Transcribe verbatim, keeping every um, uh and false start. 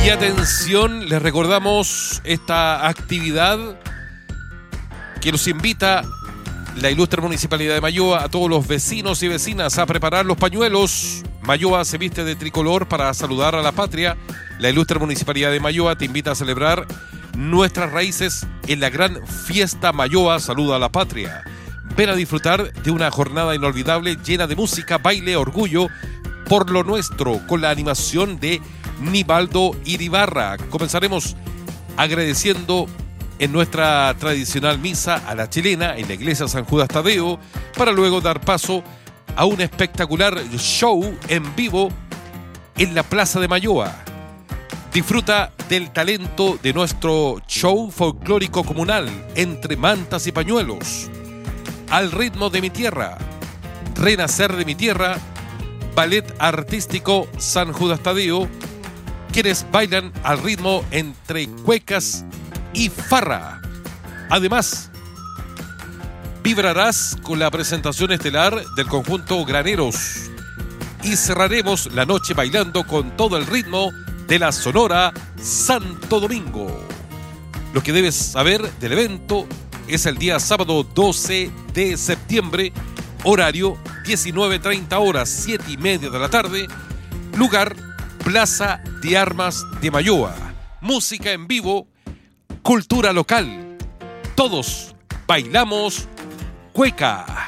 Y atención, les recordamos esta actividad que nos invita la ilustre Municipalidad de Malloa a todos los vecinos y vecinas a preparar los pañuelos. Malloa se viste de tricolor para saludar a la patria. La ilustre Municipalidad de Malloa te invita a celebrar nuestras raíces en la gran fiesta Malloa Saluda a la Patria. Ven a disfrutar de una jornada inolvidable llena de música, baile, orgullo por lo nuestro, con la animación de Nivaldo Iribarra. Comenzaremos agradeciendo en nuestra tradicional misa a la chilena en la iglesia San Judas Tadeo, para luego dar paso a un espectacular show en vivo en la Plaza de Malloa. Disfruta del talento de nuestro show folclórico comunal Entre Mantas y Pañuelos, Al Ritmo de mi Tierra, Renacer de mi Tierra, Ballet Artístico San Judas Tadeo, quienes bailan al ritmo entre cuecas y farra. Además, vibrarás con la presentación estelar del conjunto Graneros y cerraremos la noche bailando con todo el ritmo de la Sonora Santo Domingo. Lo que debes saber del evento es el día sábado doce de septiembre, horario diecinueve treinta horas, siete y media de la tarde, lugar Plaza de Armas de Malloa. Música en vivo, cultura local. Todos bailamos cueca.